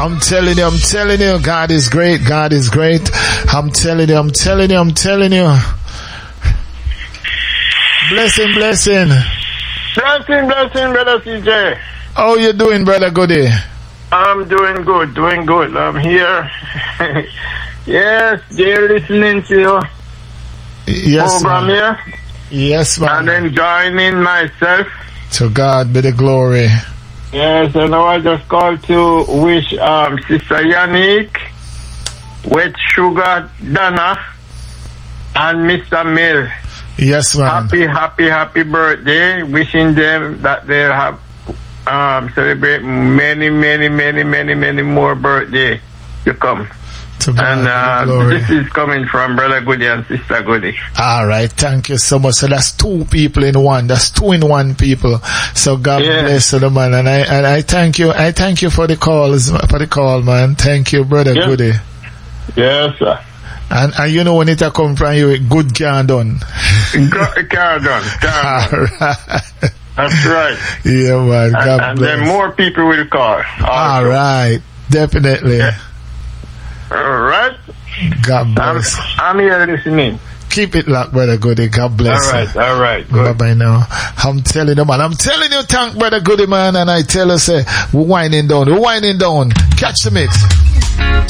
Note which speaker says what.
Speaker 1: I'm telling you, God is great. God is great. I'm telling you. Blessing.
Speaker 2: Blessing, Brother CJ.
Speaker 1: How you doing, Brother Goody?
Speaker 2: I'm doing good. I'm here. Yes, they're listening to you.
Speaker 1: Yes,
Speaker 2: program
Speaker 1: man.
Speaker 2: here.
Speaker 1: Yes, man.
Speaker 2: And enjoying myself.
Speaker 1: To God be the glory.
Speaker 2: Yes, and now I just called to wish Sister Yannick, Wet Sugar Dana, and Mr. Mill.
Speaker 1: Yes, man.
Speaker 2: Happy birthday. Wishing them that they'll have celebrate many more birthdays to come. And this is coming from Brother Goody and Sister Goody.
Speaker 1: All right, thank you so much. So that's two people in one. That's 2 in 1 people. So God bless the man. And I thank you. I thank you for the call, man. Thank you, Brother Goody.
Speaker 2: Yes, sir.
Speaker 1: And you know when it come from you, good car done.
Speaker 2: Car done.
Speaker 1: All right.
Speaker 2: That's right.
Speaker 1: Yeah, man. God
Speaker 2: and
Speaker 1: bless.
Speaker 2: then more people will call.
Speaker 1: All right. Definitely.
Speaker 2: Yeah. All right.
Speaker 1: God bless.
Speaker 2: I'm here listening.
Speaker 1: Keep it locked, Brother Goody. God bless.
Speaker 2: All right. Good.
Speaker 1: Bye now. I'm telling you, man. Thank Brother Goody, man. And I tell us, we're winding down. Catch the mix.